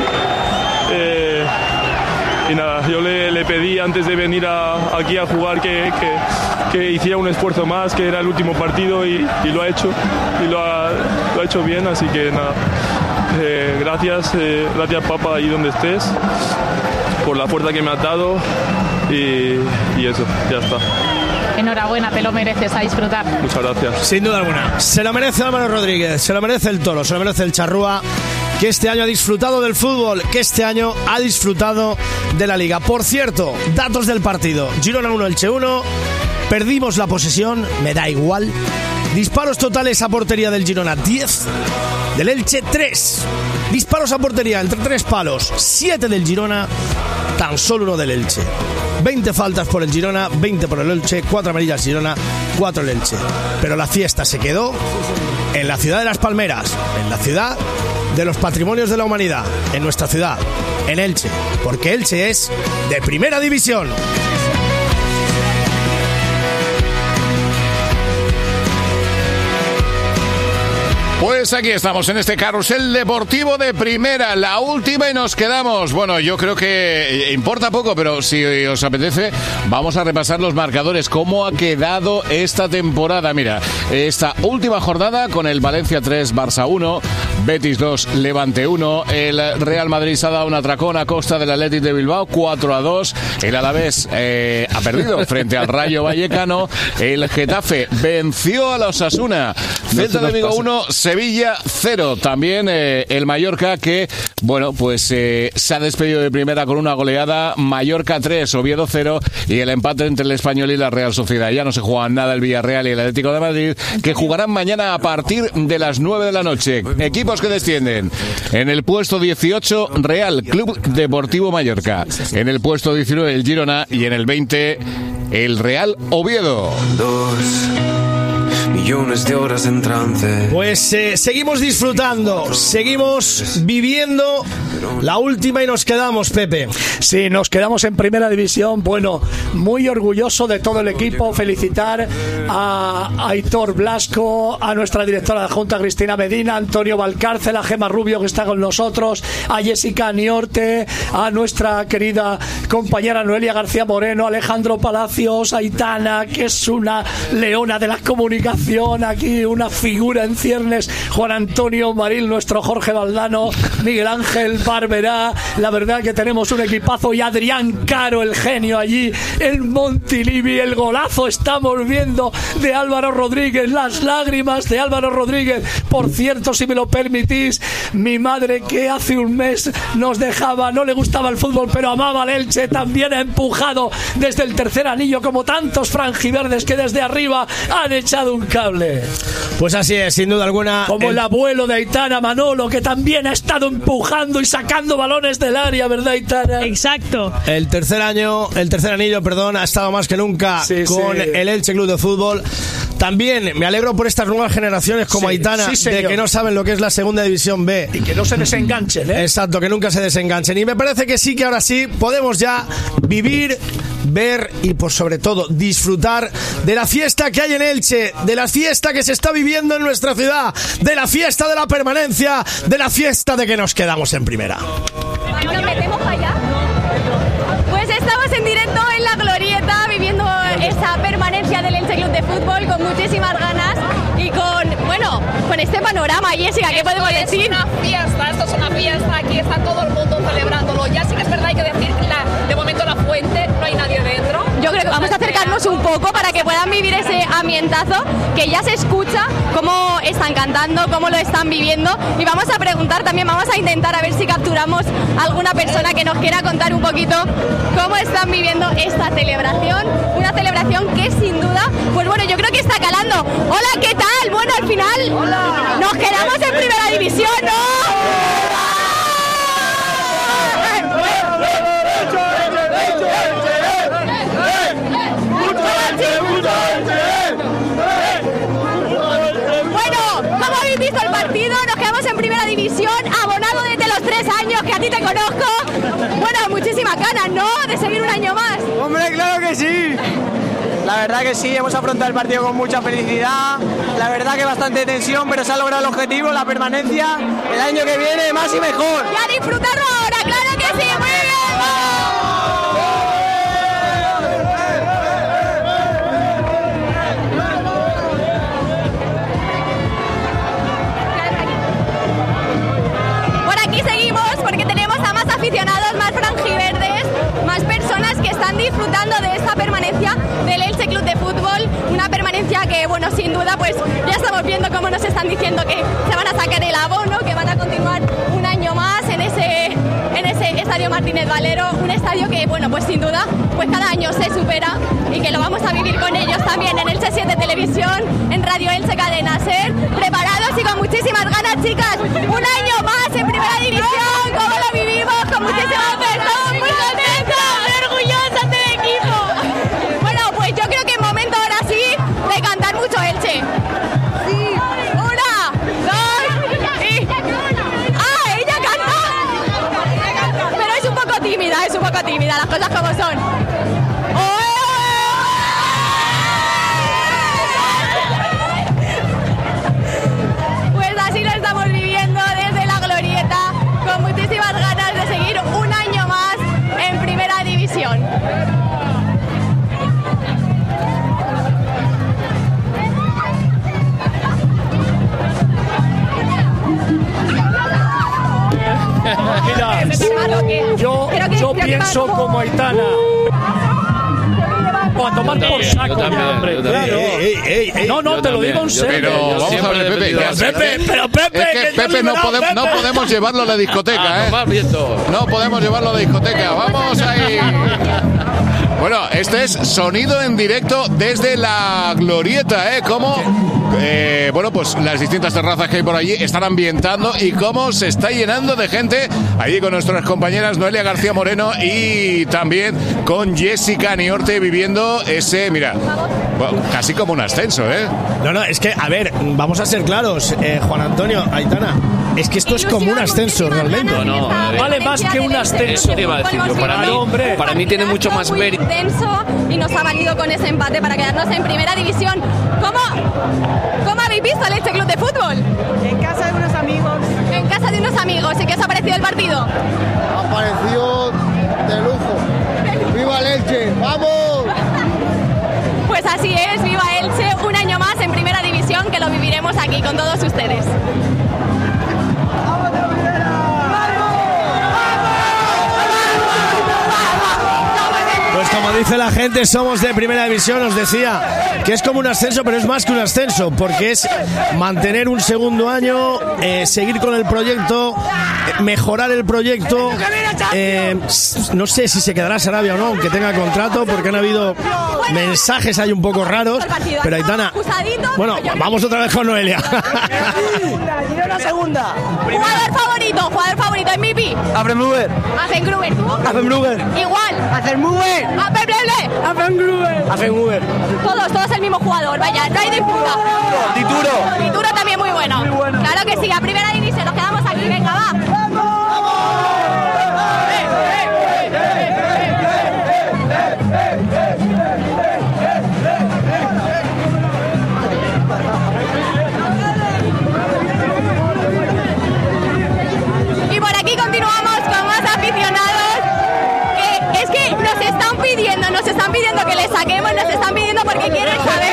[SPEAKER 8] Eh, y nada, yo le, le pedí antes de venir a- aquí a jugar que, que- que hiciera un esfuerzo más, que era el último partido, y, y lo ha hecho. Y lo ha, lo ha hecho bien, así que nada. Eh, gracias, eh, gracias Papa, ahí donde estés, por la fuerza que me has dado, y, y eso, ya está.
[SPEAKER 7] Enhorabuena, te lo mereces, a disfrutar.
[SPEAKER 8] Muchas gracias.
[SPEAKER 1] Sin duda alguna. Se lo merece Álvaro Rodríguez, se lo merece el Toro, se lo merece el Charrúa, que este año ha disfrutado del fútbol, que este año ha disfrutado de la Liga. Por cierto, datos del partido: Girona uno, Elche uno. Perdimos la posesión, me da igual. Disparos totales a portería del Girona, diez. Del Elche, tres. Disparos a portería entre tres palos, siete del Girona, tan solo uno del Elche. veinte faltas por el Girona, veinte por el Elche, cuatro amarillas Girona, cuatro el Elche. Pero la fiesta se quedó en la ciudad de Las Palmeras, en la ciudad de los patrimonios de la humanidad, en nuestra ciudad, en Elche, porque Elche es de primera división.
[SPEAKER 6] Pues aquí estamos en este carrusel deportivo de primera, la última y nos quedamos. Bueno, yo creo que importa poco, pero si os apetece, vamos a repasar los marcadores, cómo ha quedado esta temporada. Mira, esta última jornada con el Valencia tres, Barça uno, Betis dos, Levante uno, el Real Madrid se ha dado un atracón a costa del Athletic de Bilbao, cuatro a dos, el Alavés eh, ha perdido frente al Rayo Vallecano, el Getafe venció a los Osasuna, Celta de Vigo uno, Sevilla cero. También eh, el Mallorca, que, bueno, pues eh, se ha despedido de primera con una goleada. Mallorca tres, Oviedo cero, y el empate entre el Español y la Real Sociedad. Ya no se juegan nada el Villarreal y el Atlético de Madrid, que jugarán mañana a partir de las nueve de la noche. Equipos que descienden: en el puesto dieciocho, Real Club Deportivo Mallorca; en el puesto diecinueve, el Girona; y en el veinte, el Real Oviedo.
[SPEAKER 9] Dos millones de horas en trance.
[SPEAKER 1] Pues eh, seguimos disfrutando, seguimos viviendo la última y nos quedamos, Pepe.
[SPEAKER 3] Sí, nos quedamos en primera división. Bueno, muy orgulloso de todo el equipo. Felicitar a Aitor Blasco, a nuestra directora adjunta Cristina Medina, a Antonio Valcárcel, a Gemma Rubio, que está con nosotros, a Jessica Niorte, a nuestra querida compañera Noelia García Moreno, a Alejandro Palacios, a Aitana, que es una leona de la comunicación aquí, una figura en ciernes, Juan Antonio Maril, nuestro Jorge Valdano, Miguel Ángel Barberá. La verdad que tenemos un equipazo, y Adrián Caro, el genio allí, el Montilivi, el golazo estamos viendo de Álvaro Rodríguez, las lágrimas de Álvaro Rodríguez. Por cierto, si me lo permitís, mi madre, que hace un mes nos dejaba, no le gustaba el fútbol, pero amaba al Elche, también ha empujado desde el tercer anillo, como tantos franjiverdes que desde arriba han echado un cable.
[SPEAKER 1] Pues así es, sin duda alguna.
[SPEAKER 3] Como el, el abuelo de Aitana, Manolo, que también ha estado empujando y sacando balones del área, ¿verdad, Aitana?
[SPEAKER 4] Exacto.
[SPEAKER 1] El tercer año, el tercer anillo, perdón, ha estado más que nunca sí, con sí. el Elche Club de Fútbol. También me alegro por estas nuevas generaciones como sí, Aitana, sí, de que no saben lo que es la segunda división B.
[SPEAKER 3] Y que no se desenganchen, ¿eh?
[SPEAKER 1] Exacto, que nunca se desenganchen. Y me parece que sí, que ahora sí podemos ya vivir, ver y por sobre todo disfrutar de la fiesta que hay en Elche, de la fiesta que se está viviendo en nuestra ciudad, de la fiesta de la permanencia, de la fiesta de que nos quedamos en primera.
[SPEAKER 10] ¿Nos metemos allá? Pues estamos en directo en la Glorieta, viviendo esa permanencia del Elche Club de Fútbol con muchísimas ganas y con, bueno, con este panorama. Jessica, ¿qué podemos decir?
[SPEAKER 11] Es una fiesta, esto es una fiesta, aquí está todo el mundo celebrándolo. Ya sí que es verdad, hay que decir que la, de momento la fuente no hay nadie dentro.
[SPEAKER 10] Yo creo que vamos a acercarnos un poco para que puedan vivir ese ambientazo, que ya se escucha cómo están cantando, cómo lo están viviendo, y vamos a preguntar también, vamos a intentar a ver si capturamos alguna persona que nos quiera contar un poquito cómo están viviendo esta celebración, una celebración que sin duda, pues bueno, yo creo que está calando. Hola, ¿qué tal? Bueno, al final Hola. Nos quedamos en primera división, ¿no? Visto el partido, nos quedamos en primera división, abonado desde los tres años, que a ti te conozco. Bueno, muchísimas ganas, ¿no?, de seguir un año más.
[SPEAKER 12] Hombre, claro que sí. La verdad que sí, hemos afrontado el partido con mucha felicidad. La verdad que bastante tensión, pero se ha logrado el objetivo, la permanencia. El año que viene, más y mejor.
[SPEAKER 10] Y a disfrutarlo ahora, claro que sí, muy bien. Aficionados, más franjiverdes, más personas que están disfrutando de esta permanencia del Elche Club de Fútbol, una permanencia que, bueno, sin duda, pues ya estamos viendo cómo nos están diciendo que se van a sacar el abono, que van a continuar un año Martínez Valero, un estadio que, bueno, pues sin duda, pues cada año se supera y que lo vamos a vivir con ellos también en Elche siete Televisión, en Radio Elche Cadena Ser, preparados y con muchísimas ganas, chicas, un año más en Primera División, como lo vivimos, con muchísimas ganas, muy contentas, muy orgullosas del equipo. Bueno, pues yo creo que es momento ahora sí de cantar mucho Elche. Sí. Una, dos, y... ¡Ah, ella canta! Pero es un poco tímida, es un poco tímida, las cosas como son. Muchísimas ganas de seguir un año más en Primera División.
[SPEAKER 3] Mira, yo, yo pienso como Aitana. O a tomar por saco, hombre. Claro.
[SPEAKER 1] Ey, ey, ey,
[SPEAKER 3] no, no, te
[SPEAKER 6] también,
[SPEAKER 3] lo digo en serio.
[SPEAKER 6] Pero vamos a ver, Pepe.
[SPEAKER 3] Pepe, pero Pepe,
[SPEAKER 6] es que, que Pepe, no, podemos, Pepe no podemos llevarlo a la discoteca,
[SPEAKER 2] ah,
[SPEAKER 6] ¿eh? No podemos llevarlo a la discoteca. Vamos ahí. Bueno, este es sonido en directo desde la Glorieta, ¿eh? Como, eh, bueno, pues las distintas terrazas que hay por allí están ambientando y cómo se está llenando de gente allí con nuestras compañeras Noelia García Moreno y también con Jessica Niorte viviendo ese, mira, bueno, casi como un ascenso, ¿eh?
[SPEAKER 1] No, no, es que, a ver, vamos a ser claros, eh, Juan Antonio, Aitana, es que esto es como un ascenso realmente.
[SPEAKER 2] No, no,
[SPEAKER 3] vale más que un ascenso.
[SPEAKER 2] Eso te iba a decir yo, para mí,
[SPEAKER 3] hombre.
[SPEAKER 2] para mí tiene mucho más mérito.
[SPEAKER 10] Y nos ha valido con ese empate para quedarnos en Primera División. ¿Cómo, cómo habéis visto el Elche Club de Fútbol?
[SPEAKER 13] En casa de unos amigos.
[SPEAKER 10] En casa de unos amigos. ¿Y qué os ha parecido el partido?
[SPEAKER 14] Ha parecido de lujo. ¡Viva el Elche! ¡Vamos!
[SPEAKER 10] Pues así es, viva Elche, un año más en Primera División, que lo viviremos aquí con todos ustedes.
[SPEAKER 1] Pues como dice la gente, somos de Primera División. Os decía que es como un ascenso, pero es más que un ascenso, porque es mantener un segundo año, eh, seguir con el proyecto, eh, mejorar el proyecto. Eh, no sé si se quedará Sarabia o no, aunque tenga contrato, porque han habido mensajes ahí un poco raros. Pero Aitana, bueno, vamos otra vez con Noelia.
[SPEAKER 13] Una segunda.
[SPEAKER 10] Jugador favorito, jugador favorito, M V P.
[SPEAKER 12] Afrenbruger.
[SPEAKER 10] Afrenbruger, ¿tú?
[SPEAKER 12] Afrenbruger.
[SPEAKER 10] Igual.
[SPEAKER 12] Afrenbruger.
[SPEAKER 10] Afrenbruger.
[SPEAKER 12] Afrenbruger. Afrenbruger.
[SPEAKER 10] Todos, todos el mismo jugador, vaya, no hay disputa.
[SPEAKER 12] Dituro.
[SPEAKER 10] Dituro también muy bueno. Muy bueno. Claro que sí, a Primera División, nos quedamos aquí, venga, va. Y por aquí continuamos con más aficionados, que es que nos están pidiendo, nos están pidiendo que les saquemos, nos están pidiendo porque quieren saber